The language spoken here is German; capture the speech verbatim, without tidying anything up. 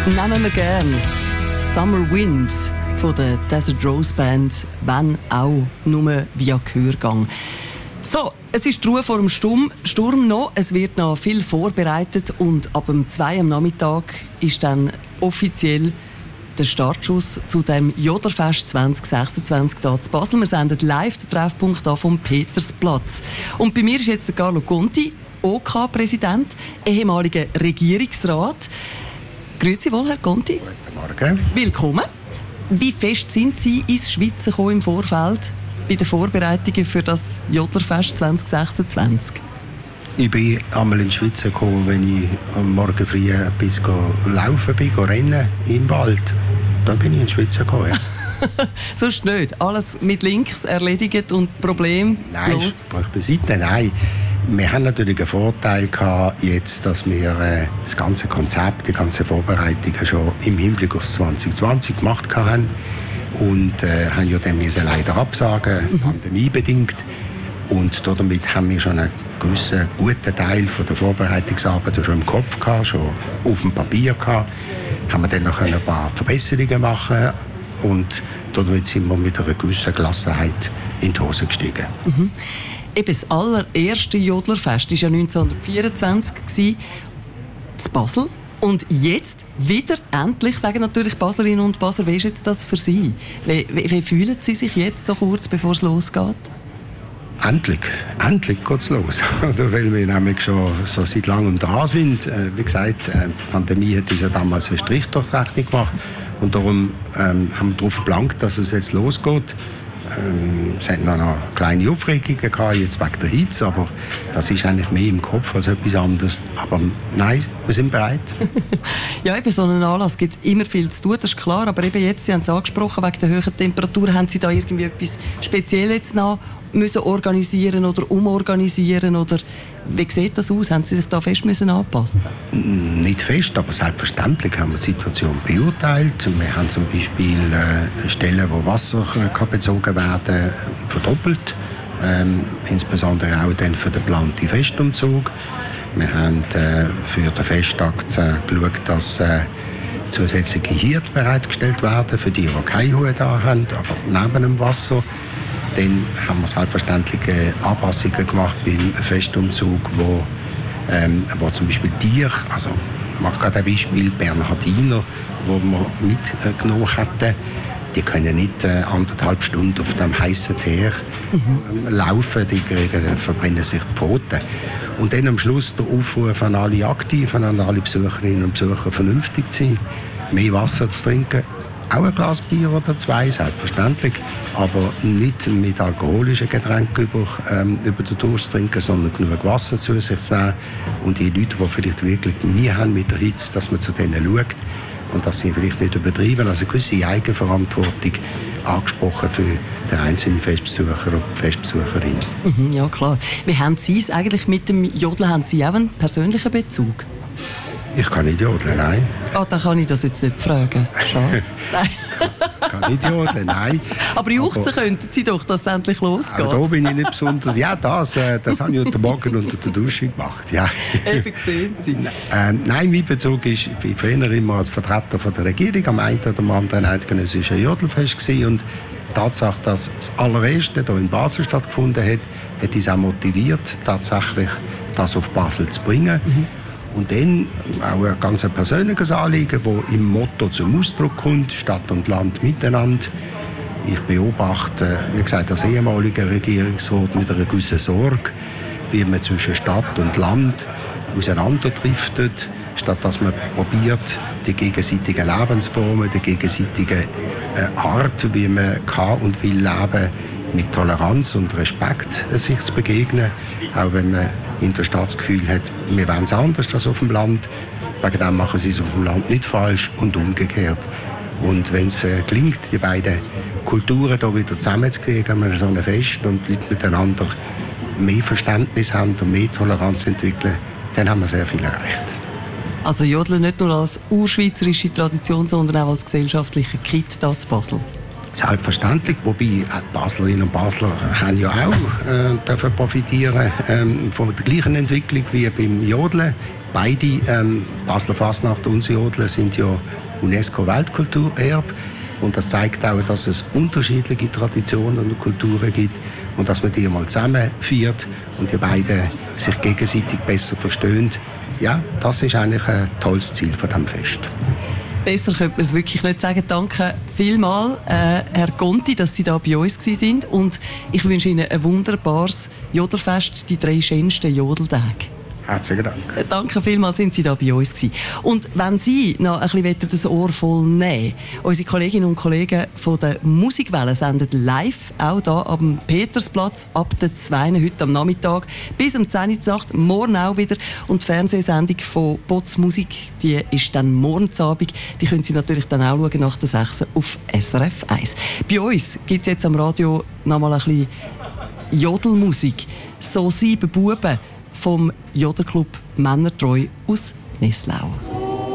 Nehmen wir gern Summer Wind von der Desert Rose Band, wenn auch nur via Gehörgang. So, es ist die Ruhe vor dem Sturm, Sturm noch. Es wird noch viel vorbereitet und ab dem zwei am Nachmittag ist dann offiziell der Startschuss zu dem Jodlerfest zwanzig sechsundzwanzig hier zu Basel. Wir senden live den Treffpunkt an vom Petersplatz. Und bei mir ist jetzt der Carlo Conti, O K-Präsident, ehemaliger Regierungsrat. Grüezi wohl, Herr Conti. Guten Morgen. Willkommen. Wie fest sind Sie ins Schweizer gekommen im Vorfeld bei den Vorbereitungen für das Jodlerfest zwanzig sechsundzwanzig? Ich bin einmal in die Schweiz gekommen, wenn ich am Morgen früh bis laufen bin, rennen im Wald. Dann bin ich in die Schweiz gekommen. Ja. Sonst nicht. Alles mit links erledigt und Problem Nein, los? Nein, beiseite, nein. Wir haben natürlich einen Vorteil gehabt, jetzt, dass wir äh, das ganze Konzept, die ganze Vorbereitungen schon im Hinblick auf zwanzig zwanzig gemacht haben. Und äh, haben ja dann müssen leider absagen, mhm. pandemiebedingt. Und damit haben wir schon einen gewissen guten Teil von der Vorbereitungsarbeit schon im Kopf gehabt, schon auf dem Papier gehabt. Haben wir dann noch ein paar Verbesserungen machen und damit sind wir mit einer gewissen Gelassenheit in die Hose gestiegen. Mhm. Eben das allererste Jodlerfest war ja neunzehnhundertvierundzwanzig in Basel. Und jetzt wieder, endlich, sagen natürlich Baslerinnen und Basler, wie ist jetzt das für Sie? Wie, wie, wie fühlen Sie sich jetzt so kurz, bevor es losgeht? Endlich, endlich geht es los. Weil wir nämlich schon so seit langem da sind. Wie gesagt, die Pandemie hat uns ja damals einen Strich durch die Rechnung gemacht. Und darum ähm, haben wir darauf geblankt, dass es jetzt losgeht. Ähm, es hat noch kleine Aufregungen gehabt, jetzt wegen der Hitze, aber das ist eigentlich mehr im Kopf als etwas anderes. Aber nein, wir sind bereit. Ja, eben so einen Anlass gibt immer viel zu tun, das ist klar. Aber eben jetzt, Sie haben es angesprochen, wegen der hohen Temperatur, haben Sie da irgendwie etwas Spezielles noch müssen organisieren oder umorganisieren? Oder wie sieht das aus? Haben Sie sich da fest müssen anpassen? Nicht fest, aber selbstverständlich haben wir die Situation beurteilt. Wir haben zum Beispiel äh, Stellen, wo Wasser kann bezogen werden, verdoppelt. Ähm, insbesondere auch dann für den geplanten Festumzug. Wir haben äh, für den Festakt äh, geschaut, dass äh, zusätzliche Hirte bereitgestellt werden für die, die keine Hut da haben, aber neben dem Wasser. Dann haben wir selbstverständlich Anpassungen gemacht beim Festumzug, wo, ähm, wo zum Beispiel Tiere, also ich mache gerade ein Beispiel, Bernhardiner, wo wir mitgenommen hatten, die können nicht äh, anderthalb Stunden auf dem heißen Teer mhm. laufen, die kriegen, verbrennen sich die Pfoten. Und dann am Schluss der Aufruf an alle Aktiven, an alle Besucherinnen und Besucher, vernünftig zu sein, mehr Wasser zu trinken. Auch ein Glas Bier oder zwei, selbstverständlich. Aber nicht mit alkoholischen Getränken über, ähm, über den Durst trinken, sondern genug Wasser zu sich zu nehmen. Und die Leute, die vielleicht wirklich nie haben mit der Hitze, dass man zu denen schaut und dass sie vielleicht nicht übertreiben. Also eine gewisse Eigenverantwortung angesprochen für den einzelnen Festbesucher und Festbesucherin. Mhm, ja, klar. Wie haben Sie es eigentlich mit dem Jodeln? Haben Sie auch einen persönlichen Bezug? Ich kann nicht jodeln, nein. Ah, dann kann ich das jetzt nicht fragen. Schade. Nein. Ich kann nicht jodeln, nein. Aber juchzen könnten Sie doch, dass es endlich losgeht. Da bin ich nicht besonders. Ja, das, äh, das habe ich heute Morgen unter der Dusche gemacht. Ja. Eben sehen Sie. Äh, nein, mein Bezug ist, ich war früher immer als Vertreter von der Regierung am einen oder am anderen eidgenössischen Jodelfest gewesen. Und die Tatsache, dass das allererste hier in Basel stattgefunden hat, hat uns auch motiviert, tatsächlich das auf Basel zu bringen. Mhm. Und dann auch ein ganz persönliches Anliegen, das im Motto zum Ausdruck kommt, Stadt und Land miteinander. Ich beobachte, wie gesagt, als ehemaliger Regierungsrat mit einer gewissen Sorge, wie man zwischen Stadt und Land auseinanderdriftet, statt dass man probiert, die gegenseitigen Lebensformen, die gegenseitige Art, wie man kann und will leben, mit Toleranz und Respekt sich zu begegnen, auch wenn man in der Stadt das Gefühl hat, wir wollen es anders als auf dem Land. Wegen dem machen sie es auf dem Land nicht falsch und umgekehrt. Und wenn es äh, gelingt, die beiden Kulturen hier wieder zusammenzukriegen an so einem Fest und die Leute miteinander mehr Verständnis haben und mehr Toleranz entwickeln, dann haben wir sehr viel erreicht. Also Jodeln nicht nur als urschweizerische Tradition, sondern auch als gesellschaftlicher Kit hier zu Basel? Selbstverständlich, wobei die Baslerinnen und Basler können ja auch äh, dürfen profitieren ähm, von der gleichen Entwicklung wie beim Jodeln. beide, ähm, Basler Fasnacht und Jodeln, sind ja UNESCO-Weltkulturerbe. Und das zeigt auch, dass es unterschiedliche Traditionen und Kulturen gibt und dass man die mal zusammen feiert und die beiden sich gegenseitig besser verstehen. Ja, das ist eigentlich ein tolles Ziel von diesem Fest. Besser könnte man es wirklich nicht sagen. Danke vielmals, äh, Herr Conti, dass Sie da bei uns waren. Und ich wünsche Ihnen ein wunderbares Jodelfest, die drei schönsten Jodeltage. Herzlichen Dank. Danke vielmals, sind Sie da bei uns gewesen. Und wenn Sie noch ein bisschen das Ohr voll nehmen, unsere Kolleginnen und Kollegen von der Musikwelle senden live, auch hier am Petersplatz, ab der zwei heute am Nachmittag bis um zehn Uhr Nacht, morgen auch wieder. Und die Fernsehsendung von Boz Musik, die ist dann morgen Abend. Die können Sie natürlich dann auch schauen nach der sechs auf S R F eins. Bei uns gibt es jetzt am Radio noch mal ein bisschen Jodelmusik. «So sieben Buben» vom Jodelclub Männertreu aus Nesslau.